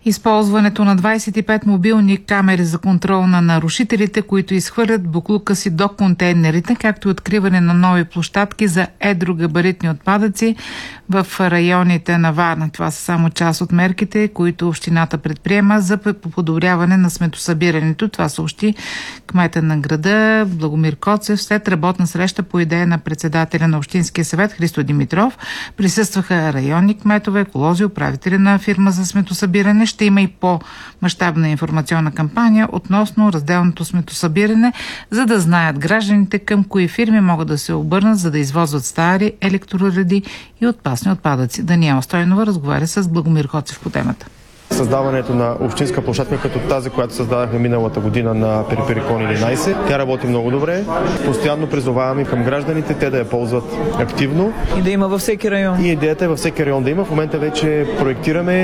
Използването на 25 мобилни камери за контрол на нарушителите, които изхвърлят боклука си до контейнерите, както и откриване на нови площадки за едрогабаритни отпадъци в районите на Варна. Това са само част от мерките, които общината предприема за подобряване на сметосъбирането. Това съобщи кмета на града Благомир Коцев след работна среща по идея на председателя на Общинския съвет Христо Димитров. Присъстваха районни кметове, еколози, управители на фирма за сметосъбиране. Ще има и по-мащабна информационна кампания относно разделното сметосъбиране, за да знаят гражданите към кои фирми могат да се обърнат, за да извозват стари електроуреди и опасни отпадъци. Даниела Стойнова разговаря с Благомир Коцев по темата. Създаването на общинска площадка като тази, която създадахме миналата година на Периперикон 11. Тя работи много добре. Постоянно призоваваме към гражданите те да я ползват активно. И да има във всеки район. И идеята е във всеки район да има. В момента вече проектираме